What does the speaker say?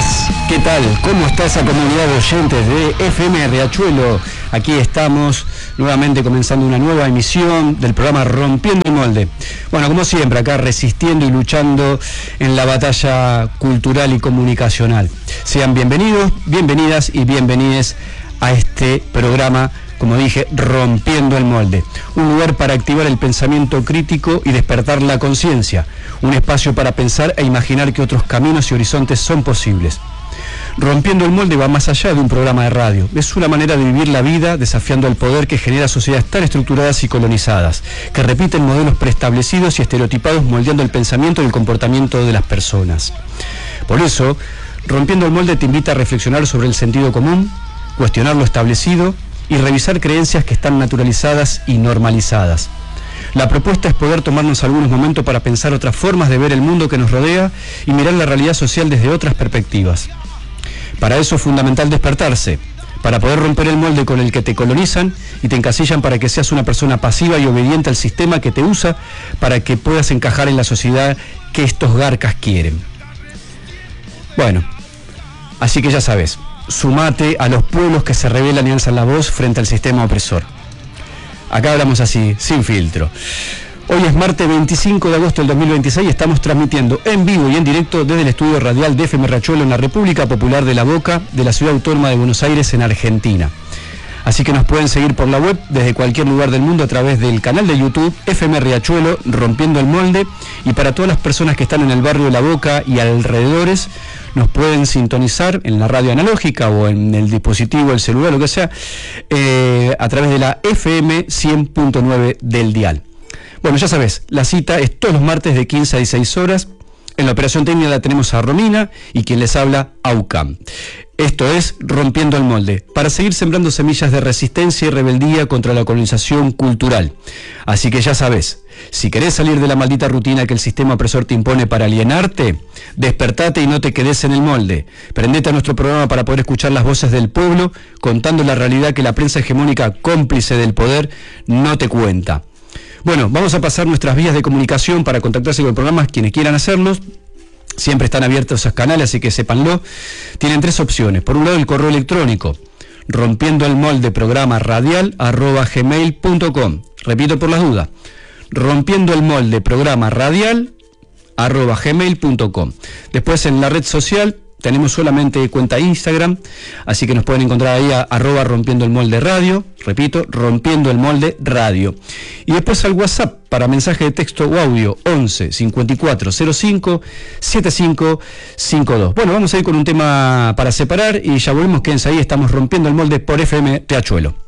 días, ¿qué tal? ¿Cómo está esa comunidad de oyentes de FM Riachuelo? Aquí estamos nuevamente comenzando una nueva emisión del programa Rompiendo el Molde. Bueno, como siempre, acá resistiendo y luchando en la batalla cultural y comunicacional. Sean bienvenidos, bienvenidas y bienvenides a este programa, como dije, Rompiendo el Molde. Un lugar para activar el pensamiento crítico y despertar la conciencia. Un espacio para pensar e imaginar que otros caminos y horizontes son posibles. Rompiendo el Molde va más allá de un programa de radio. Es una manera de vivir la vida desafiando el poder que genera sociedades tan estructuradas y colonizadas, que repiten modelos preestablecidos y estereotipados, moldeando el pensamiento y el comportamiento de las personas. Por eso, Rompiendo el Molde te invita a reflexionar sobre el sentido común, cuestionar lo establecido y revisar creencias que están naturalizadas y normalizadas. La propuesta es poder tomarnos algunos momentos para pensar otras formas de ver el mundo que nos rodea y mirar la realidad social desde otras perspectivas. Para eso es fundamental despertarse, para poder romper el molde con el que te colonizan y te encasillan para que seas una persona pasiva y obediente al sistema que te usa para que puedas encajar en la sociedad que estos garcas quieren. Bueno, así que ya sabes, sumate a los pueblos que se rebelan y alzan la voz frente al sistema opresor. Acá hablamos así, sin filtro. Hoy es martes 25 de agosto del 2026 y estamos transmitiendo en vivo y en directo desde el estudio radial de FM Riachuelo en la República Popular de La Boca, de la Ciudad Autónoma de Buenos Aires, en Argentina. Así que nos pueden seguir por la web desde cualquier lugar del mundo a través del canal de YouTube FM Riachuelo Rompiendo el Molde, y para todas las personas que están en el barrio de La Boca y alrededores nos pueden sintonizar en la radio analógica o en el dispositivo, el celular, lo que sea, a través de la FM 100.9 del dial. Bueno, ya sabes, la cita es todos los martes de 15 a 16 horas. En la operación técnica la tenemos a Romina y quien les habla, Aucam. Esto es Rompiendo el Molde, para seguir sembrando semillas de resistencia y rebeldía contra la colonización cultural. Así que ya sabes, si querés salir de la maldita rutina que el sistema opresor te impone para alienarte, despertate y no te quedes en el molde. Prendete a nuestro programa para poder escuchar las voces del pueblo, contando la realidad que la prensa hegemónica, cómplice del poder, no te cuenta. Bueno, vamos a pasar nuestras vías de comunicación para contactarse con el programa, quienes quieran hacerlos. Siempre están abiertos esos canales, así que sépanlo. Tienen tres opciones. Por un lado, el correo electrónico, rompiendoelmoldeprograma@gmail.com. Repito por las dudas, rompiendoelmoldeprograma@gmail.com. Después, en la red social tenemos solamente cuenta Instagram, así que nos pueden encontrar ahí a @rompiendoelmolderadio, repito, Rompiendo el Molde Radio. Y después al WhatsApp para mensaje de texto o audio 11 54 05 7552. Bueno, vamos a ir con un tema para separar y ya volvemos, quédense ahí, estamos Rompiendo el Molde por FM Riachuelo.